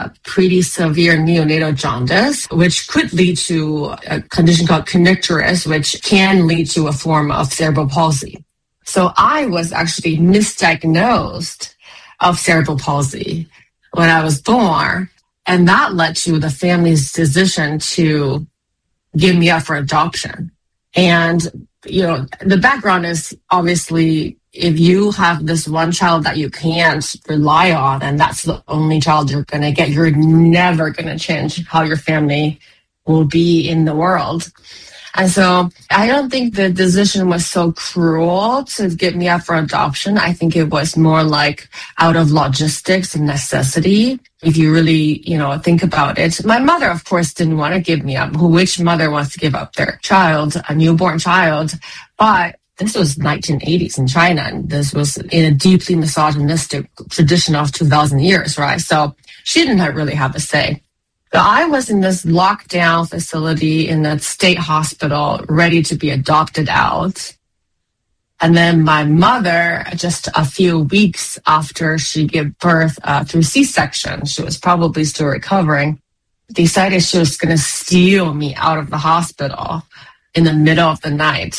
pretty severe neonatal jaundice, which could lead to a condition called kernicterus, which can lead to a form of cerebral palsy. So I was actually misdiagnosed of cerebral palsy when I was born, and that led to the family's decision to give me up for adoption. And, the background is obviously if you have this one child that you can't rely on, and that's the only child you're going to get, you're never going to change how your family will be in the world. And so I don't think the decision was so cruel to get me up for adoption. I think it was more like out of logistics and necessity. If you really, think about it. My mother, of course, didn't want to give me up. Which mother wants to give up their child, a newborn child? But this was 1980s in China, and this was in a deeply misogynistic tradition of 2,000 years, right? So she didn't really have a say. So I was in this lockdown facility in a state hospital, ready to be adopted out. And then my mother, just a few weeks after she gave birth through C-section, she was probably still recovering, decided she was going to steal me out of the hospital in the middle of the night.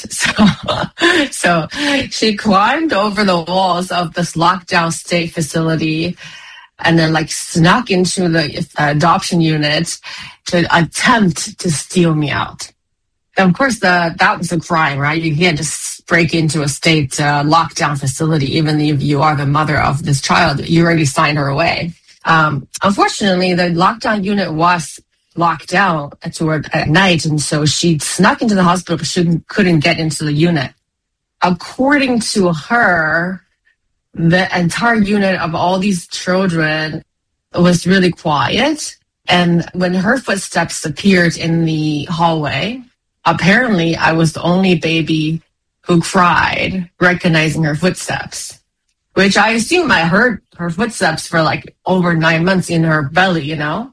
So she climbed over the walls of this lockdown state facility and then snuck into the adoption unit to attempt to steal me out. And of course, that was a crime, right? You can't just break into a state lockdown facility, even if you are the mother of this child. You already signed her away. Unfortunately, the lockdown unit was locked down at night, and so she snuck into the hospital, but she couldn't get into the unit. According to her, the entire unit of all these children was really quiet. And when her footsteps appeared in the hallway, apparently I was the only baby who cried, recognizing her footsteps, which I assume I heard her footsteps for over 9 months in her belly,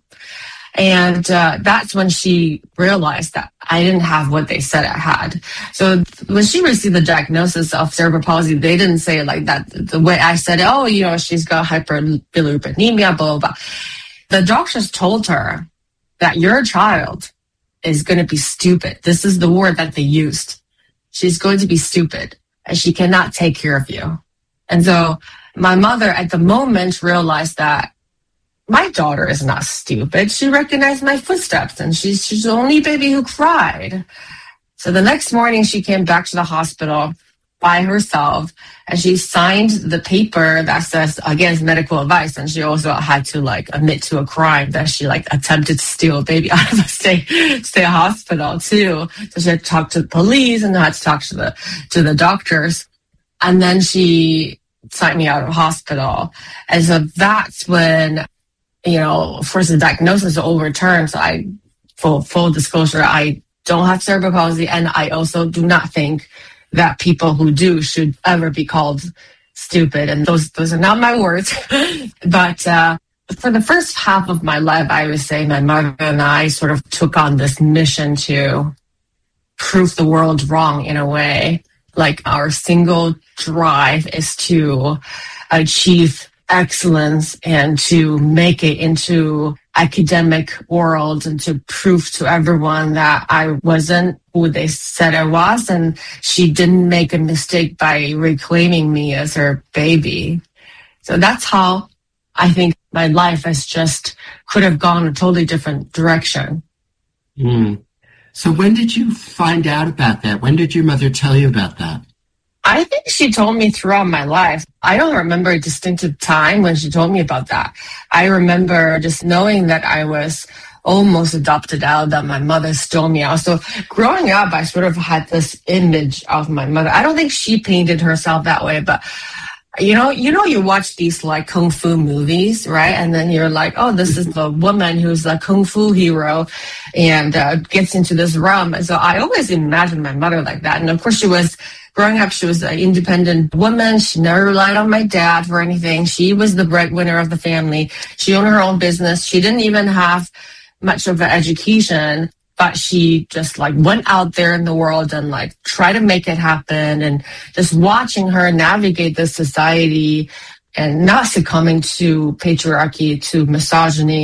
And that's when she realized that I didn't have what they said I had. So when she received the diagnosis of cerebral palsy, they didn't say it like that. The way I said, she's got hyperbilirubinemia, blah, blah, blah. The doctors told her that your child is going to be stupid. This is the word that they used. She's going to be stupid, and she cannot take care of you. And so my mother at the moment realized that my daughter is not stupid. She recognized my footsteps, and she's the only baby who cried. So the next morning, she came back to the hospital by herself, and she signed the paper that says against medical advice. And she also had to admit to a crime that she attempted to steal a baby out of a state hospital too. So she had to talk to the police and had to talk to the doctors. And then she signed me out of hospital. And so that's when, of course, the diagnosis was overturned. So full disclosure, I don't have cerebral palsy, and I also do not think that people who do should ever be called stupid. And those are not my words. But for the first half of my life, I would say my mother and I sort of took on this mission to prove the world wrong in a way. Our single drive is to achieve excellence and to make it into academic world and to prove to everyone that I wasn't who they said I was, and she didn't make a mistake by reclaiming me as her baby. So that's how I think my life could have gone a totally different direction. So when did you find out about that? When did your mother tell you about that? I think she told me throughout my life. I don't remember a distinctive time when she told me about that. I remember just knowing that I was almost adopted out, that my mother stole me out. So growing up, I sort of had this image of my mother. I don't think she painted herself that way, but you watch these kung fu movies, right? And then you're like, oh, this is the woman who's a kung fu hero and gets into this realm. And so I always imagined my mother like that. And of course growing up, she was an independent woman. She never relied on my dad for anything. She was the breadwinner of the family. She owned her own business. She didn't even have much of an education, but she just went out there in the world and tried to make it happen. And just watching her navigate this society and not succumbing to patriarchy, to misogyny,